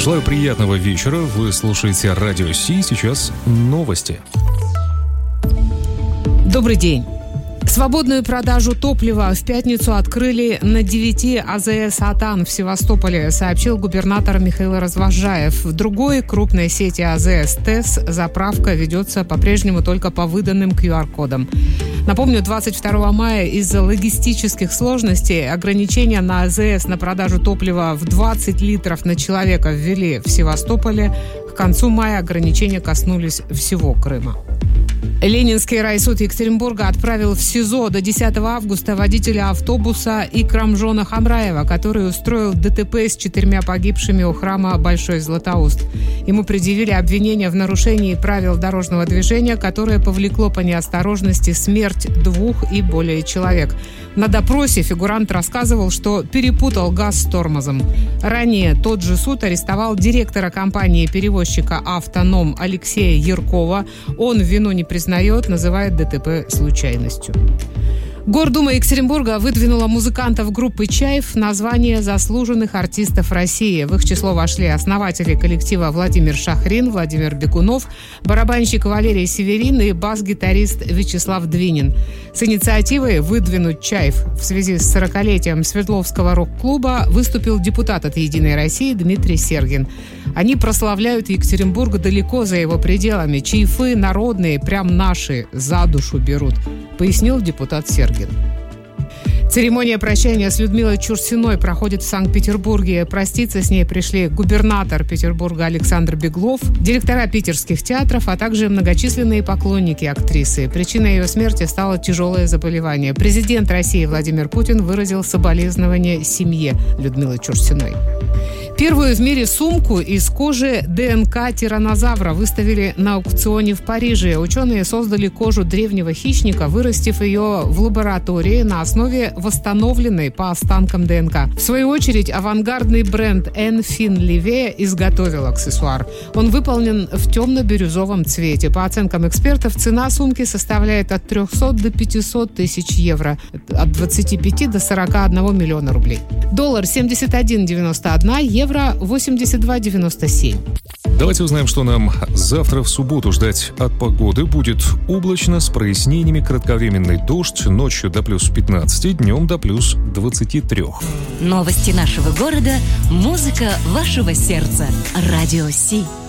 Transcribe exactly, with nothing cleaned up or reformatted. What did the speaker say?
Желаю приятного вечера. Вы слушаете Радио Си. Сейчас новости. Добрый день. Свободную продажу топлива в пятницу открыли на девяти АЗС «Атан» в Севастополе, сообщил губернатор Михаил Развозжаев. В другой крупной сети АЗС «ТЭС» заправка ведется по-прежнему только по выданным ку ар-кодам. Напомню, двадцать второго мая из-за логистических сложностей ограничения на АЗС на продажу топлива в двадцать литров на человека ввели в Севастополе. К концу мая ограничения коснулись всего Крыма. Ленинский райсуд Екатеринбурга отправил в СИЗО до десятого августа водителя автобуса Икрамжона Хамраева, который устроил ДТП с четырьмя погибшими у храма Большой Златоуст. Ему предъявили обвинение в нарушении правил дорожного движения, которое повлекло по неосторожности смерть двух и более человек. На допросе фигурант рассказывал, что перепутал газ с тормозом. Ранее тот же суд арестовал директора компании-перевозчика «Автоном» Алексея Яркова. Он вину не признает, называет ДТП случайностью. Гордума Екатеринбурга выдвинула музыкантов группы «Чайф» на звание заслуженных артистов России. В их число вошли основатели коллектива Владимир Шахрин, Владимир Бекунов, барабанщик Валерий Северин и бас-гитарист Вячеслав Двинин. С инициативой выдвинуть «Чайф» в связи с сорокалетием Свердловского рок-клуба выступил депутат от «Единой России» Дмитрий Сергин. Они прославляют Екатеринбург далеко за его пределами. Чайфы народные, прям наши, за душу берут, пояснил депутат Сергин. Церемония прощания с Людмилой Чурсиной проходит в Санкт-Петербурге. Проститься с ней пришли губернатор Петербурга Александр Беглов, директора питерских театров, а также многочисленные поклонники актрисы. Причиной ее смерти стало тяжелое заболевание. Президент России Владимир Путин выразил соболезнования семье Людмилы Чурсиной. Первую в мире сумку из кожи ДНК тираннозавра выставили на аукционе в Париже. Ученые создали кожу древнего хищника, вырастив ее в лаборатории на основе восстановленной по останкам ДНК. В свою очередь, авангардный бренд Enfin Live изготовил аксессуар. Он выполнен в темно-бирюзовом цвете. По оценкам экспертов, цена сумки составляет от трехсот до пятисот тысяч евро, от двадцати пяти до сорока одного миллиона рублей. Доллар семьдесят один девяносто один, евро восемьдесят два девяносто семь. Давайте узнаем, что нам завтра в субботу ждать от погоды. Будет облачно, с прояснениями, кратковременный дождь, ночью до плюс пятнадцати, днем до плюс двадцати трёх. Новости нашего города, музыка вашего сердца. Радио Си.